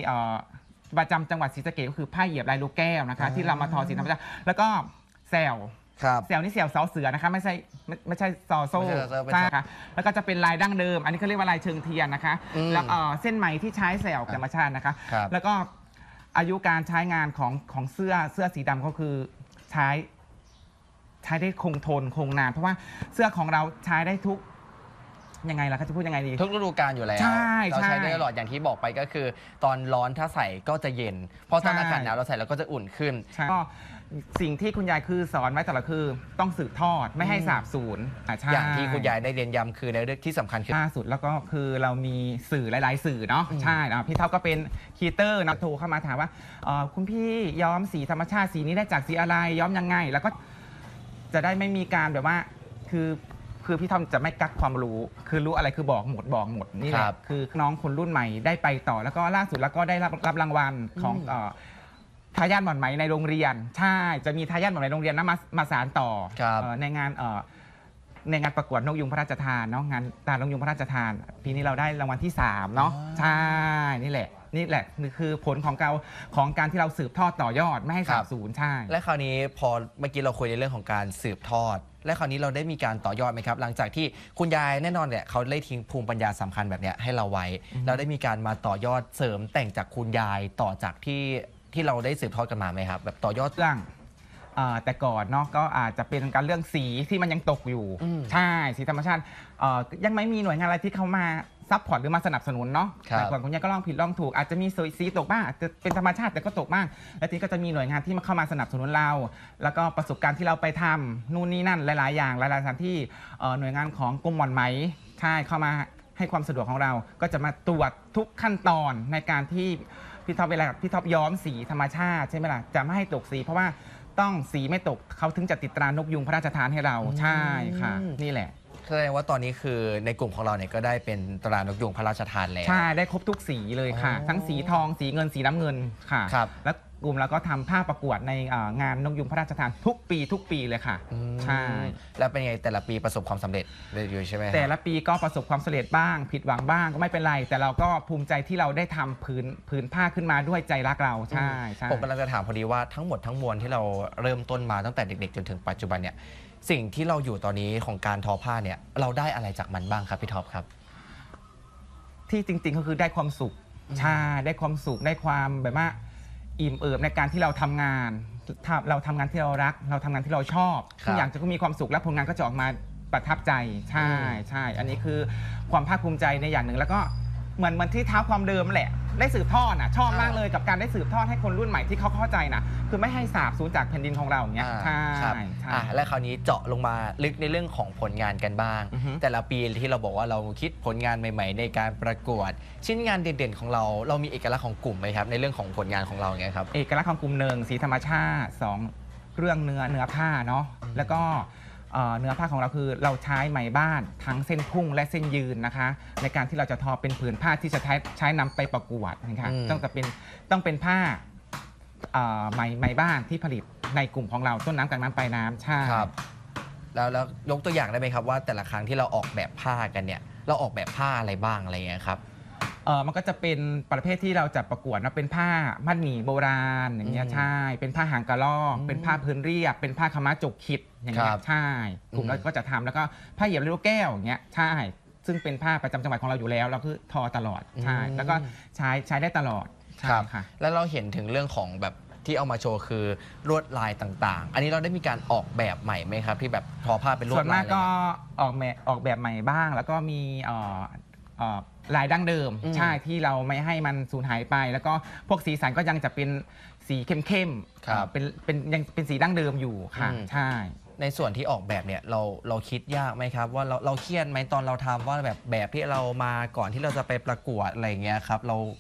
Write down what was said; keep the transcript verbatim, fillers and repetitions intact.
ประจำจังหวัดศรีสะเกษก็คือผ้าเหยียบลายลูกแก้วนะคะที่เรามาทอสีธรรมชาติแล้วก็แซวแซวนี่แซวเสาเสือนะคะไม่ใช่ไม่ไม่ใช่ซอโซ่ใช่ค่ะแล้วก็จะเป็นลายดั้งเดิมอันนี้เขาเรียกว่าลายเชิงเทียนนะคะแล้วเส้นไหมที่ใช้แซวธรรมชาตินะคะแล้วก็อายุการใช้งานของของเสื้อเสื้อสีดำก็คือใช้ใช้ได้คงทนคงนานเพราะว่าเสื้อของเราใช้ได้ทุกยังไงล่ะคะจะพูดยังไงดีทุกฤดูกาลอยู่แล้วเราใช้ได้ตลอดอย่างที่บอกไปก็คือตอนร้อนถ้าใส่ก็จะเย็นพอตอนอากาศหนาวเราใส่แล้วก็จะอุ่นขึ้นก็สิ่งที่คุณยายคือสอนไว้ตลอดคือต้องสืบทอดไม่ให้สาบสูญอย่างที่คุณยายได้เรียนย้ำคือในเรื่องที่สำคัญคือล่าสุดแล้วก็คือเรามีสื่อหลายๆสื่อเนาะใช่พี่เท่าก็เป็นคีเตอร์นะโทรเข้ามาถามว่าคุณพี่ย้อมสีธรรมชาติสีนี้ได้จากสีอะไรย้อมยังไงแล้วก็จะได้ไม่มีการแบบว่าคือคือพี่ทอมจะไม่กักความรู้คือรู้อะไรคือบอกหมดบอกหมดนี่แหละคือน้องคนรุ่นใหม่ได้ไปต่อแล้วก็ล่าสุดแล้วก็ได้รับรับรางวัลของทายาทหม่อนไหมในโรงเรียนใช่จะมีทายาทหม่อนไหมในโรงเรียนนะมามาสานต่อในงานในงานประกวดนกยุงพระราชทานเนาะงานตานกยุงพระราชทานปีนี้เราได้รางวัลที่สามเนาะใช่นี่แหละนี่แหละนี่คือผลของเราของการที่เราสืบทอดต่อยอดไม่ให้สาบสูญใช่และคราวนี้พอเมื่อกี้เราคุยในเรื่องของการสืบทอดและคราวนี้เราได้มีการต่อยอดไหมครับหลังจากที่คุณยายแน่นอนเนี่ยเขาได้ทิ้งภูมิปัญญาสำคัญแบบเนี้ยให้เราไว้เราได้มีการมาต่อยอดเสริมแต่งจากคุณยายต่อจากที่ที่เราได้สืบทอดกันมาไหมครับแบบต่อยอดเรื่องแต่ก่อนเนาะก็อาจจะเป็นการเรื่องสีที่มันยังตกอยู่ใช่สีธรรมชาติยังไม่มีหน่วยงานอะไรที่เขามาซัพพอร์ตหรือมาสนับสนุนเนาะแต่ก่อนคุณยายก็ลองผิดลองถูกอาจจะมีสีตกบ้างอาจจะเป็นธรรมชาติแต่ก็ตกบ้างแล้วทีนี้ก็จะมีหน่วยงานที่มาเข้ามาสนับสนุนเราแล้วก็ประสบการณ์ที่เราไปทำนู่นนี่นั่นหลายๆอย่างหลายๆสถานที่หน่วยงานของกรมหม่อนไหมใช่เข้ามาให้ความสะดวกของเราก็จะมาตรวจทุกขั้นตอนในการที่พี่ท็อปเวลาพี่ท็อปย้อมสีธรรมชาติใช่ไหมล่ะจะไม่ให้ตกสีเพราะว่าต้องสีไม่ตกเขาถึงจะติดตรานกยุงพระราชทานให้เราใช่ค่ะนี่แหละแสดงว่าตอนนี้คือในกลุ่มของเราเนี่ยก็ได้เป็นตรานกยุงพระราชทานแล้วใช่ได้ครบทุกสีเลยค่ะทั้งสีทองสีเงินสีน้ำเงินค่ะแล้วกลุ่มเราก็ทำผ้าประกวดในงานนกยุงพระราชทานทุกปีทุกปีเลยค่ะใช่แล้วเป็นไงแต่ละปีประสบความสำเร็จเลยอยู่ใช่ไหมแต่ละปีก็ประสบความสำเร็จบ้างผิดหวังบ้างก็ไม่เป็นไรแต่เราก็ภูมิใจที่เราได้ทำผืนผืนผ้าขึ้นมาด้วยใจรักเราใช่ผมกำลังจะถามพอดีว่าทั้งหมดทั้งมวลที่เราเริ่มต้นมาตั้งแต่เด็กๆจนถึงปัจจุบันเนี่ยสิ่งที่เราอยู่ตอนนี้ของการทอผ้าเนี่ยเราได้อะไรจากมันบ้างครับพี่ท็อปครับที่จริงๆก็คือได้ความสุขใช่ได้ความสุขได้ความแบบว่าอิ่มเอิบในการที่เราทำงานเราทำงานที่เรารักเราทำงานที่เราชอบทุกอย่างจะก็มีความสุขและผลงานก็จะออกมาประทับใจใช่ใช่อันนี้คือความภาคภูมิใจในอย่างหนึ่งแล้วก็เหมือนเหมือนที่เท้าความเดิมแหละได้สืบทอดน่ะชอบมากเลยกับการได้สืบทอดให้คนรุ่นใหม่ที่เขาเข้าใจนะคือไม่ให้สาบสูญจากแผ่นดินของเราอย่างเงี้ยใช่ใช่และคราวนี้เจาะลงมาลึกในเรื่องของผลงานกันบ้างแต่ละปีที่เราบอกว่าเราคิดผลงานใหม่ๆในการประกวดชิ้นงานเด่นๆของเราเรามีเอกลักษณ์ของกลุ่มไหมครับในเรื่องของผลงานของเราไงครับเอกลักษณ์ของกลุ่มหนึ่งสีธรรมชาติสองเรื่องเนื้อเนื้อผ้าเนาะแล้วก็เนื้อผ้าของเราคือเราใช้ไหมบ้านทั้งเส้นพุ่งและเส้นยืนนะคะในการที่เราจะทอเป็นผืนผ้าที่จะใช้ใช้นำไปประกวดนะคะต้องจะเป็นต้องเป็นผ้าไหมไหมบ้านที่ผลิตในกลุ่มของเราต้นน้ำกลางน้ำปลายน้ำใช่ครับแล้วแล้วยกตัวอย่างได้ไหมครับว่าแต่ละครั้งที่เราออกแบบผ้ากันเนี่ยเราออกแบบผ้าอะไรบ้างอะไรเงี้ยครับเออมันก็จะเป็นประเภทที่เราจะประกวดนะเป็นผ้ามัดหมี่โบราณอย่างเงี้ยใช่เป็นผ้าหางกระรอกเป็นผ้าพื้นเรียบเป็นผ้าขม้าจกขิดอย่างเงี้ยใช่กลุ่มเราก็จะทำแล้วก็ผ้าเหยียบลูกแก้วอย่างเงี้ยใช่ซึ่งเป็นผ้าประจำจังหวัดของเราอยู่แล้วเราคือทอตลอดใช่แล้วก็ใช้ใช้ได้ตลอดใช่ค่ะแล้วเราเห็นถึงเรื่องของแบบที่เอามาโชว์คือลวดลายต่างๆอันนี้เราได้มีการออกแบบใหม่ไหมครับที่แบบทอผ้าเป็นลวดลายส่วนมากก็ออกแบบออกแบบใหม่บ้างแล้วก็มีลายดั้งเดิมใช่ที่เราไม่ให้มันสูญหายไปแล้วก็พวกสีสันก็ยังจะเป็นสีเข้มๆเป็นเป็นยังเป็นสีดั้งเดิมอยู่ค่ะใช่ในส่วนที่ออกแบบเนี่ยเราเราคิดยากไหมครับว่าเราเราเครียดไหมตอนเราทำว่าแบบแบบที่เรามาก่อนที่เราจะไปประกวดอะไรเงี้ยครับเรา